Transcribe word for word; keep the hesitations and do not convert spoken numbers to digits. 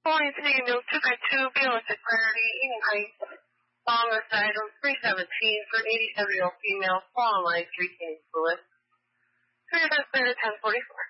Calling today, no two by two, B O S clarity, Eden Heights, long side on three seventeen for an eighty-seven year old female, fall on line three, fluid. Three of us there at ten forty-four.